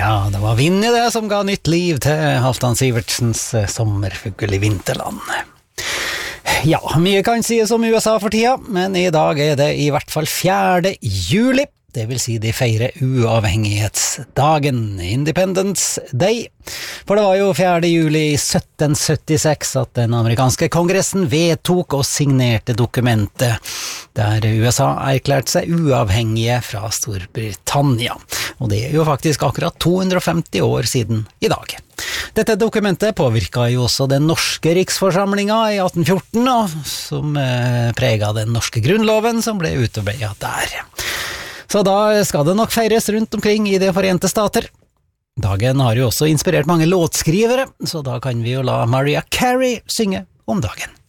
Ja, det var vind i det som ga nytt liv til Halvdan Sivertsens sommerfugl i vinterland. Ja, mye kan sies om USA for tida, men i dag er det i hvert fall 4. juli. Det vil si de feirer uavhengighetsdagen, Independence Day. For det var jo 4. juli i 1776 at den amerikanske kongressen vedtok og signerte dokumentet der USA erklærte seg uavhengige fra Storbritannia. Og det er jo faktisk akkurat 250 år siden i dag. Dette dokumentet påvirket jo også den norske riksforsamlingen i 1814, som preget den norske grunnloven som ble utarbeidet der. Så da skal det nok feires rundt omkring i de Forente Stater. Dagen har jo også inspirert mange låtskrivere, så da kan vi jo la Mariah Carey synge om dagen.